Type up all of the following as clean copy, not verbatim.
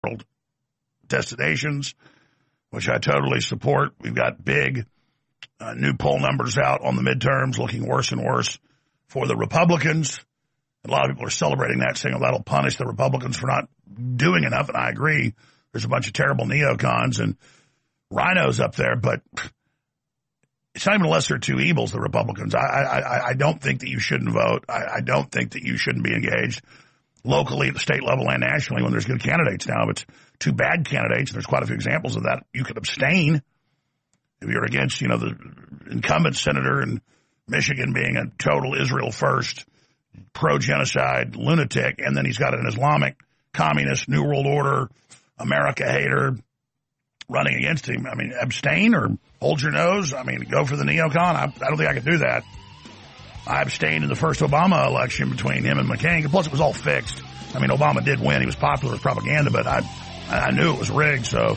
world destinations, which I totally support. We've got big new poll numbers out on the midterms looking worse and worse for the Republicans. A lot of people are celebrating that, saying, well, that'll punish the Republicans for not doing enough, and I agree. There's a bunch of terrible neocons and rhinos up there, but it's not even a lesser of two evils, the Republicans. I don't think that you shouldn't vote. I don't think that you shouldn't be engaged locally at the state level and nationally when there's good candidates. Now, if it's two bad candidates, and there's quite a few examples of that, you could abstain. If you're against, the incumbent senator in Michigan being a total Israel first, pro-genocide lunatic, and then he's got an Islamic, communist, New World Order, America hater running against him. I mean, abstain or hold your nose. I mean, go for the neocon. I don't think I could do that. I abstained in the first Obama election between him and McCain. Plus, it was all fixed. I mean, Obama did win. He was popular as propaganda, but I knew it was rigged, so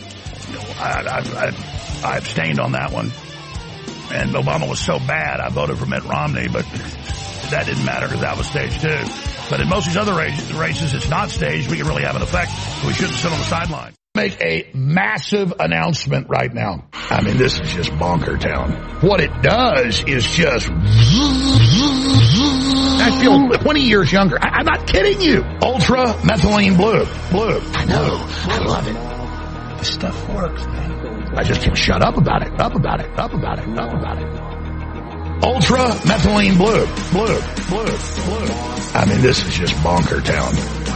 I abstained on that one. And Obama was so bad, I voted for Mitt Romney, but that didn't matter because that was stage 2. But in most of these other races, it's not staged. We can really have an effect. We shouldn't sit on the sideline. Make a massive announcement right now. I mean, this is just bonker town. What it does is just... I feel 20 years younger. I'm not kidding you. Ultra methylene blue. I know. I love it. This stuff works, man. I just can't shut up about it. Up about it. Ultra methylene blue. I mean, this is just bonker town.